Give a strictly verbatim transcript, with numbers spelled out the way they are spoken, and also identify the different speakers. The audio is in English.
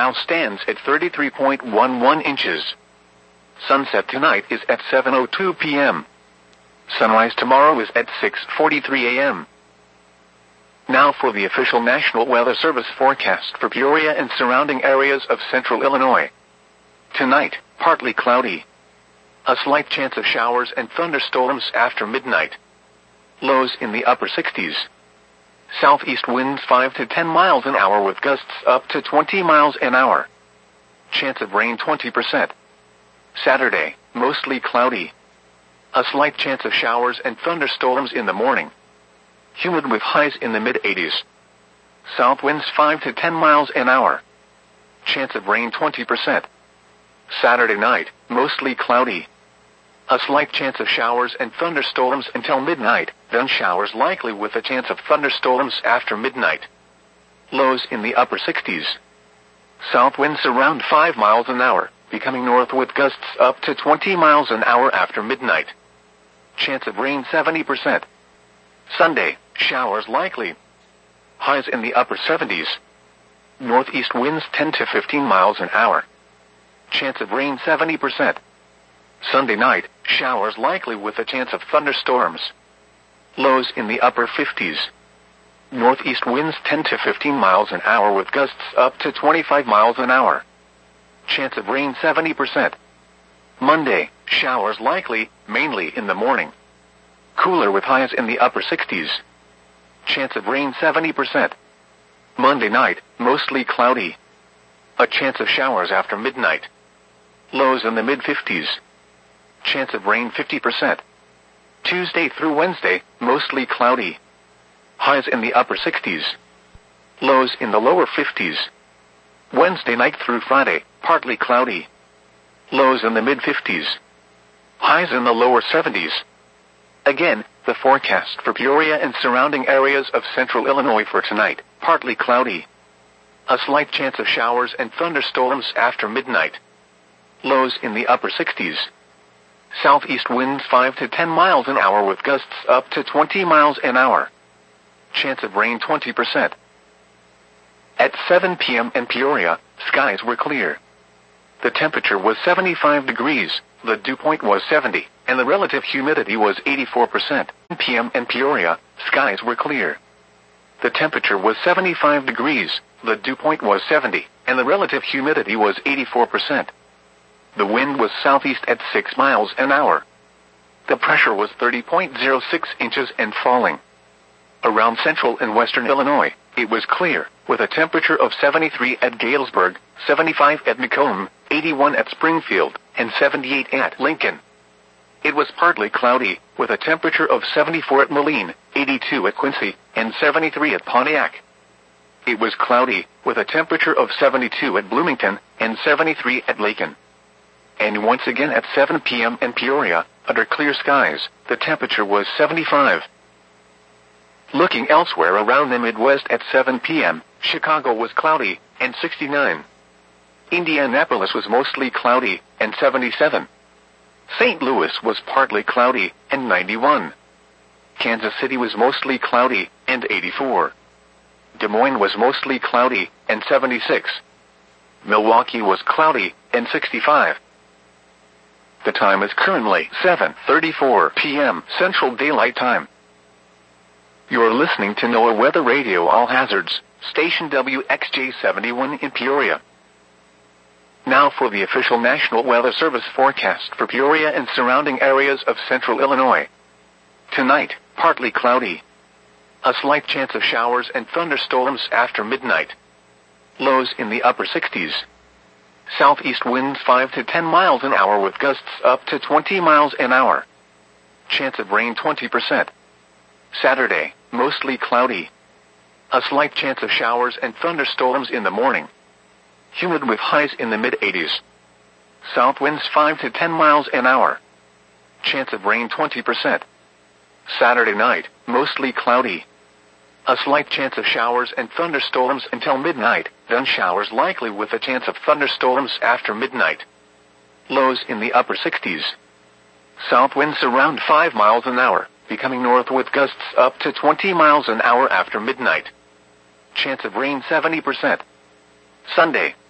Speaker 1: now stands at thirty-three point one one inches. Sunset tonight is at seven oh two p.m. Sunrise tomorrow is at six forty-three a.m. Now for the official National Weather Service forecast for Peoria and surrounding areas of central Illinois. Tonight, partly cloudy. A slight chance of showers and thunderstorms after midnight. Lows in the upper sixties. Southeast winds five to ten miles an hour with gusts up to twenty miles an hour. Chance of rain twenty percent. Saturday, mostly cloudy. A slight chance of showers and thunderstorms in the morning. Humid with highs in the mid-eighties. South winds five to ten miles an hour. Chance of rain twenty percent. Saturday night, mostly cloudy. A slight chance of showers and thunderstorms until midnight, then showers likely with a chance of thunderstorms after midnight. Lows in the upper sixties. South winds around five miles an hour, becoming north with gusts up to twenty miles an hour after midnight. Chance of rain seventy percent. Sunday, showers likely. Highs in the upper seventies. Northeast winds ten to fifteen miles an hour. Chance of rain seventy percent. Sunday night, showers likely with a chance of thunderstorms. Lows in the upper fifties. Northeast winds ten to fifteen miles an hour with gusts up to twenty-five miles an hour. Chance of rain seventy percent. Monday, showers likely, mainly in the morning. Cooler with highs in the upper sixties. Chance of rain seventy percent. Monday night, mostly cloudy. A chance of showers after midnight. Lows in the mid-fifties. Chance of rain fifty percent. Tuesday through Wednesday, mostly cloudy. Highs in the upper sixties. Lows in the lower fifties. Wednesday night through Friday, partly cloudy. Lows in the mid-fifties. Highs in the lower seventies. Again, the forecast for Peoria and surrounding areas of central Illinois for tonight, partly cloudy. A slight chance of showers and thunderstorms after midnight. Lows in the upper sixties. Southeast winds five to ten miles an hour with gusts up to twenty miles an hour. Chance of rain twenty percent. At seven p.m. in Peoria, skies were clear. The temperature was seventy-five degrees, the dew point was seventy, and the relative humidity was eighty-four percent. ten p m in Peoria, skies were clear. The temperature was seventy-five degrees, the dew point was seventy, and the relative humidity was eighty-four percent. The wind was southeast at six miles an hour. The pressure was thirty point zero six inches and falling. Around central and western Illinois, it was clear, with a temperature of seventy-three at Galesburg, seventy-five at Macomb, eighty-one at Springfield, and seventy-eight at Lincoln. It was partly cloudy, with a temperature of seventy-four at Moline, eighty-two at Quincy, and seventy-three at Pontiac. It was cloudy, with a temperature of seventy-two at Bloomington, and seventy-three at Macon. And once again at seven p.m. in Peoria, under clear skies, the temperature was seventy-five. Looking elsewhere around the Midwest at seven p.m., Chicago was cloudy, and sixty-nine. Indianapolis was mostly cloudy, and seventy-seven. Saint Louis was partly cloudy, and ninety-one. Kansas City was mostly cloudy, and eighty-four. Des Moines was mostly cloudy, and seventy-six. Milwaukee was cloudy, and sixty-five. The time is currently seven thirty-four p.m. Central Daylight Time. You're listening to NOAA Weather Radio All Hazards, station W X J seventy-one in Peoria. Now for the official National Weather Service forecast for Peoria and surrounding areas of central Illinois. Tonight, partly cloudy. A slight chance of showers and thunderstorms after midnight. Lows in the upper sixties. Southeast winds five to ten miles an hour with gusts up to twenty miles an hour. Chance of rain twenty percent. Saturday, mostly cloudy. A slight chance of showers and thunderstorms in the morning. Humid with highs in the mid-eighties. South winds five to ten miles an hour. Chance of rain twenty percent. Saturday night, mostly cloudy. A slight chance of showers and thunderstorms until midnight, then showers likely with a chance of thunderstorms after midnight. Lows in the upper sixties. South winds around five miles an hour, becoming north with gusts up to twenty miles an hour after midnight. Chance of rain seventy percent. Sunday,